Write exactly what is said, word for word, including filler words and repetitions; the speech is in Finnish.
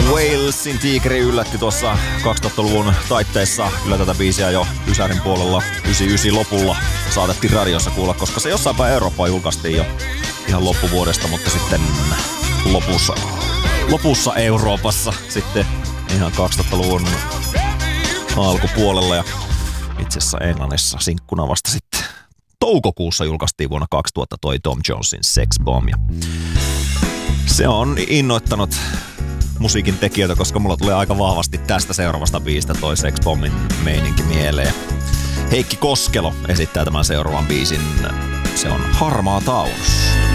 Walesin Tiikeri yllätti tuossa kaksituhattaluvun taitteessa. Kyllä tätä biisiä jo Ysärin puolella yhdeksänkymmentäyhdeksän lopulla saatettiin radiossa kuulla, koska se jossain päin Eurooppaa julkaistiin jo ihan loppuvuodesta, mutta sitten lopussa, lopussa Euroopassa sitten ihan kaksituhattaluvun alkupuolella ja itse asiassa Englannissa sinkkuna vasta sitten toukokuussa julkaistiin vuonna kaksituhatta toi Tom Jonesin Sex Bomb. Ja se on innoittanut musiikin tekijöitä, koska mulla tulee aika vahvasti tästä seuraavasta biisistä toi Sex Bombin meininki mieleen. Heikki Koskelo esittää tämän seuraavan biisin. Se on Harmaa taunus.